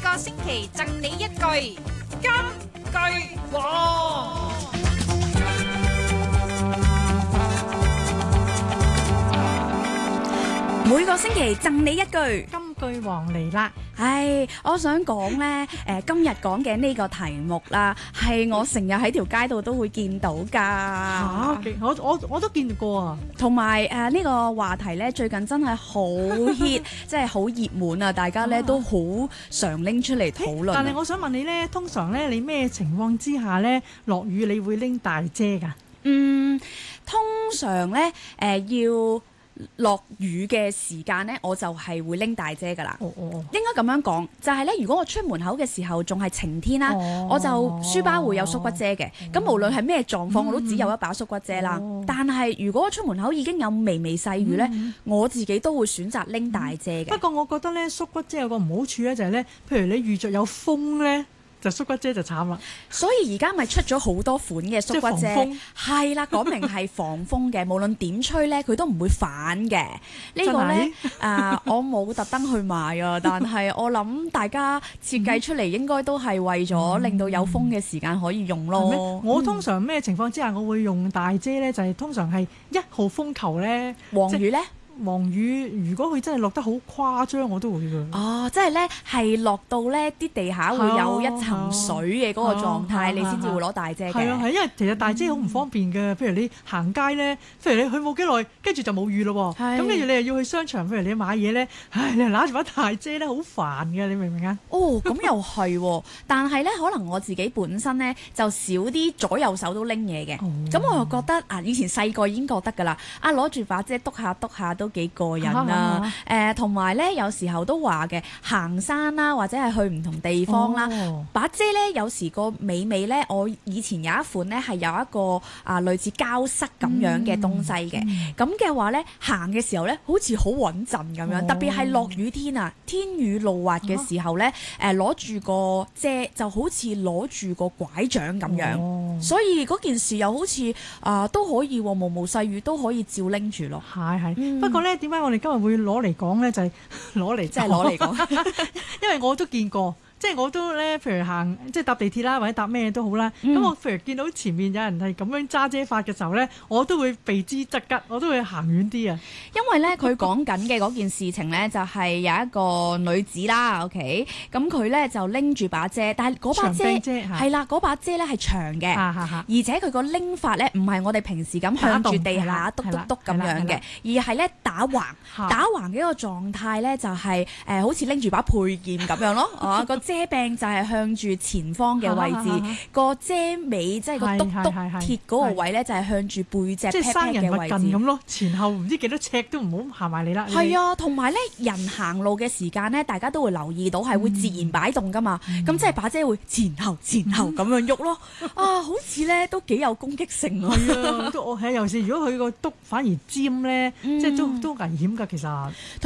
個星期贈你一句金句王。 每個星期贈你一句金句王嚟啦！ 我想講呢，今日講嘅呢個題目啦，係我成日喺條街度都會見到㗎。 我都見過啊。 同埋呢個話題呢，最近真係好 hit，即係好熱門啊！大家呢都好常拎出嚟討論。 但係我想問你呢，通常呢，你咩情況之下呢，落雨你會拎大遮㗎？ 通常呢，要落雨嘅時間呢，我就係會拎大遮㗎啦。應該咁樣講，就係呢，如果我出門口嘅時候仲係晴天啦，我就書包會有縮骨遮嘅。咁無論係咩狀況，我都只有一把縮骨遮啦。但係如果我出門口已經有微微細雨呢，我自己都會選擇拎大遮嘅。 不過我覺得呢，縮骨遮有個唔好處呢，就係呢，譬如你遇着有風呢，就縮骨遮就慘啦。 所以而家咪出咗好多款嘅縮骨遮，係啦，講明係防風嘅，無論點吹咧，佢都唔會反嘅。呢個咧我冇特登去買啊，但係我諗大家設計出嚟應該都係為咗令到有風嘅時間可以用咯。 我通常咩情況之下我會用大遮咧？就係通常係1號風球咧， 黃雨咧。 黃雨如果佢真係落得好誇張，我都會㗎。 哦，即係咧係落到咧啲地下會有一層水嘅嗰個狀態，你先至會攞大遮嘅。 係啊，係因為其實大遮好唔方便嘅。譬如你行街咧，譬如你去冇幾耐，跟住就冇雨咯。咁跟住你又要去商場，譬如你買嘢咧，你揦住把大遮咧，好煩嘅，你明唔明啊？ 哦，咁又係喎，但係咧可能我自己本身咧就少啲左右手都拎嘢嘅。咁我又覺得以前細個已經覺得㗎啦，攞住把遮篤下都幾過癮啦！同埋咧，有時候都話嘅行山啦，或者係去唔同地方啦，把遮咧有時個尾咧，我以前有一款咧係有一個類似膠塞咁樣嘅東西嘅，咁嘅話咧行嘅時候咧，好似好穩陣咁樣，特別係落雨天啊，天雨路滑嘅時候咧，攞住個遮就好似攞住個拐杖咁樣，所以嗰件事又好似都可以喎，毛毛細雨都可以照拎住咯。 係，不過咧，點解我哋今日會攞嚟講咧？就係攞嚟講，因為我都見過。即係我都咧，譬如行即係搭地鐵啦，或者搭咩都好啦。咁我譬如見到前面有人係咁樣揸遮法嘅時候咧，我都會避之則吉，我都會行遠啲啊。 因為咧，佢講緊嘅嗰件事情咧，就係有一個女子啦，OK，咁佢咧就拎住把遮，但係嗰把遮係啦，嗰把遮咧係長嘅，而且佢個拎法咧唔係我哋平時咁向住地下篤篤篤咁樣嘅，而係咧打橫嘅一個狀態咧，就係好似拎住把佩劍咁樣咯，個遮柄就係向住前方嘅位置，個遮尾即係個篤篤鐵嗰個位咧，就係向住背脊 pat pat 嘅位置咁咯。前後唔知幾多尺都唔好行埋嚟啦。 係啊，同埋咧人行路嘅時間咧，大家都會留意到係會自然擺動噶嘛。咁即係把遮會前後咁樣喐咯。好似咧都幾有攻擊性啊。 係啊，尤其是如果佢個篤反而尖咧，即係都危險㗎其實。